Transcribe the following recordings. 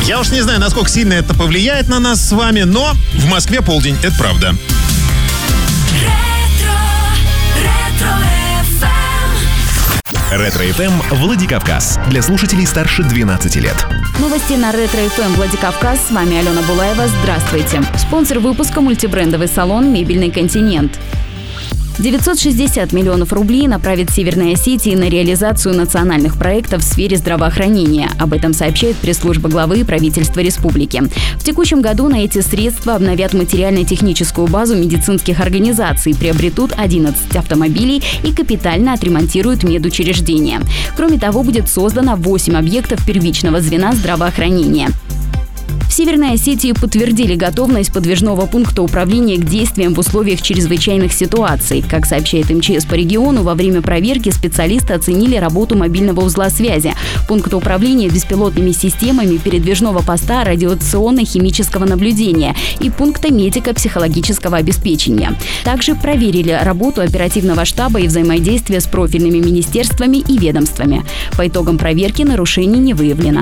Я уж не знаю, насколько сильно это повлияет на нас с вами, но в Москве полдень, это правда. Ретро-ФМ Владикавказ. Для слушателей старше 12 лет. Новости на Ретро-ФМ Владикавказ. С вами Алена Булаева. Здравствуйте. Спонсор выпуска — мультибрендовый салон «Мебельный континент». 960 миллионов рублей направит Северная Осетия на реализацию национальных проектов в сфере здравоохранения. Об этом сообщает пресс-служба главы правительства республики. В текущем году на эти средства обновят материально-техническую базу медицинских организаций, приобретут 11 автомобилей и капитально отремонтируют медучреждения. Кроме того, будет создано 8 объектов первичного звена здравоохранения. В Северной Осетии подтвердили готовность подвижного пункта управления к действиям в условиях чрезвычайных ситуаций. Как сообщает МЧС по региону, во время проверки специалисты оценили работу мобильного узла связи, пункта управления беспилотными системами, передвижного поста радиационно-химического наблюдения и пункта медико-психологического обеспечения. Также проверили работу оперативного штаба и взаимодействие с профильными министерствами и ведомствами. По итогам проверки нарушений не выявлено.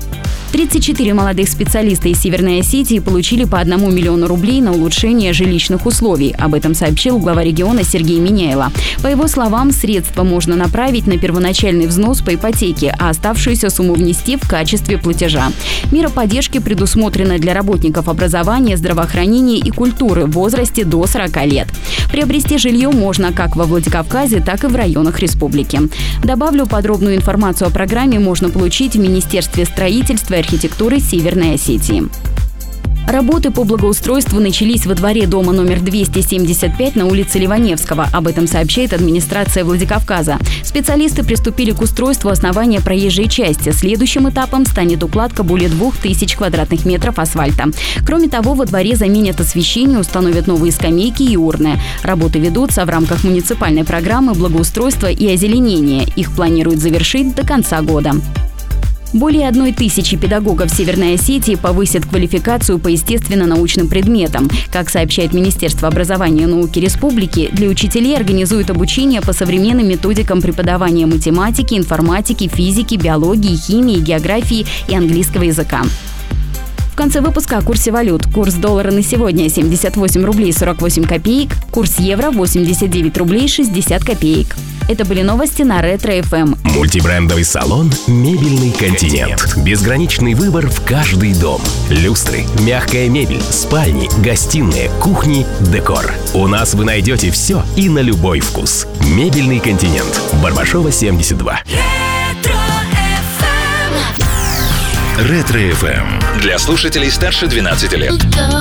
34 молодых специалиста из Северной Осетии получили по 1 миллиону рублей на улучшение жилищных условий. Об этом сообщил глава региона Сергей Миняйло. По его словам, средства можно направить на первоначальный взнос по ипотеке, а оставшуюся сумму внести в качестве платежа. Мера поддержки предусмотрена для работников образования, здравоохранения и культуры в возрасте до 40 лет. Приобрести жилье можно как во Владикавказе, так и в районах республики. Добавлю, подробную информацию о программе можно получить в Министерстве строительства и архитектуры Северной Осетии. Работы по благоустройству начались во дворе дома номер 275 на улице Ливаневского. Об этом сообщает администрация Владикавказа. Специалисты приступили к устройству основания проезжей части. Следующим этапом станет укладка более 2000 квадратных метров асфальта. Кроме того, во дворе заменят освещение, установят новые скамейки и урны. Работы ведутся в рамках муниципальной программы благоустройства и озеленения. Их планируют завершить до конца года. Более 1000 педагогов Северной Осетии повысят квалификацию по естественно-научным предметам. Как сообщает Министерство образования и науки республики, для учителей организуют обучение по современным методикам преподавания математики, информатики, физики, биологии, химии, географии и английского языка. В конце выпуска о курсе валют. Курс доллара на сегодня 78 рублей 48 копеек, курс евро 89 рублей 60 копеек. Это были новости на Ретро-ФМ. Мультибрендовый салон «Мебельный континент». Безграничный выбор в каждый дом. Люстры, мягкая мебель, спальни, гостиные, кухни, декор. У нас вы найдете все и на любой вкус. «Мебельный континент». Барбашова, 72. Ретро-ФМ. Для слушателей старше 12 лет.